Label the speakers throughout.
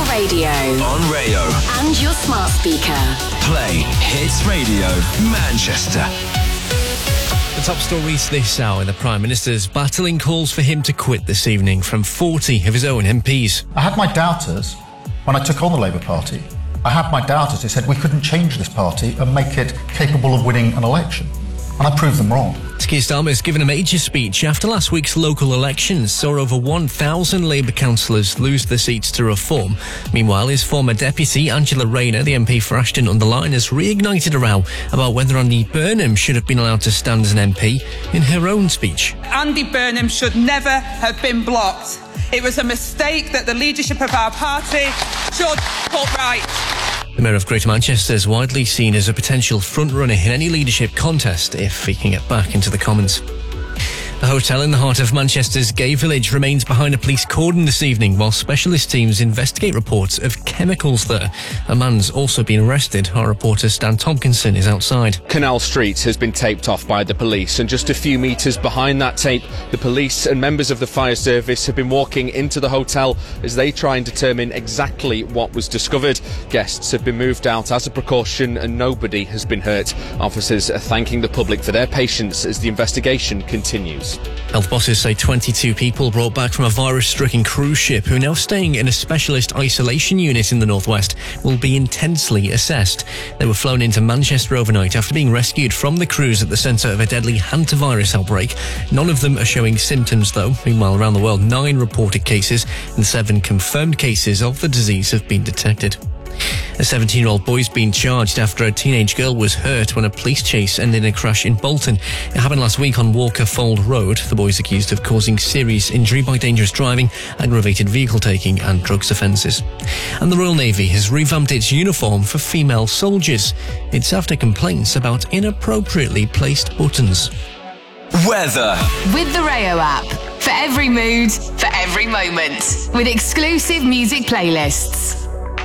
Speaker 1: radio.
Speaker 2: On Rayo.
Speaker 1: And your smart speaker.
Speaker 2: Play Hits Radio Manchester.
Speaker 3: The top stories this hour. The Prime Minister's battling calls for him to quit this evening from 40 of his own MPs.
Speaker 4: I had my doubters when I took on the Labour Party. I had my doubters who said we couldn't change this party and make it capable of winning an election. And I proved them wrong.
Speaker 3: Keir Starmer's given a major speech after last week's local elections saw over 1,000 Labour councillors lose their seats to Reform. Meanwhile, his former deputy, Angela Rayner, the MP for Ashton-under-Lyne, has reignited a row about whether Andy Burnham should have been allowed to stand as an MP in her own speech.
Speaker 5: Andy Burnham should never have been blocked. It was a mistake that the leadership of our party should put right.
Speaker 3: The Mayor of Greater Manchester is widely seen as a potential front-runner in any leadership contest if he can get back into the Commons. The hotel in the heart of Manchester's gay village remains behind a police cordon this evening while specialist teams investigate reports of chemicals there. A man's also been arrested. Our reporter Stan Tompkinson is outside.
Speaker 6: Canal Street has been taped off by the police, and just a few metres behind that tape, the police and members of the fire service have been walking into the hotel as they try and determine exactly what was discovered. Guests have been moved out as a precaution and nobody has been hurt. Officers are thanking the public for their patience as the investigation continues.
Speaker 3: Health bosses say 22 people brought back from a virus-stricken cruise ship who are now staying in a specialist isolation unit in the northwest will be intensely assessed. They were flown into Manchester overnight after being rescued from the cruise at the centre of a deadly hantavirus outbreak. None of them are showing symptoms though. Meanwhile, around the world, 9 reported cases and 7 confirmed cases of the disease have been detected. A 17-year-old boy's been charged after a teenage girl was hurt when a police chase ended in a crash in Bolton. It happened last week on Walker Fold Road. The boy's accused of causing serious injury by dangerous driving, aggravated vehicle taking and drugs offences. And the Royal Navy has revamped its uniform for female soldiers. It's after complaints about inappropriately placed buttons.
Speaker 2: Weather.
Speaker 1: With the Rayo app. For every mood, for every moment. With exclusive music playlists.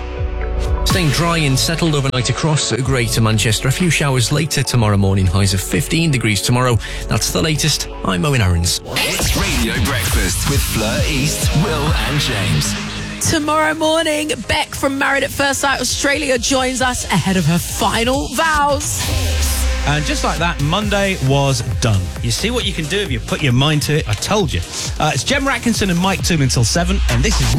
Speaker 3: Staying dry and settled overnight across Greater Manchester. A few showers later tomorrow morning. Highs of 15 degrees tomorrow. That's the latest. I'm Owen Aarons.
Speaker 2: Hits Radio Breakfast with Fleur East, Will and James.
Speaker 7: Tomorrow morning, Beck from Married at First Sight Australia joins us ahead of her final vows.
Speaker 8: And just like that, Monday was done. You see what you can do if you put your mind to it. I told you. It's Jem Atkinson and Mike Toole until 7, and this is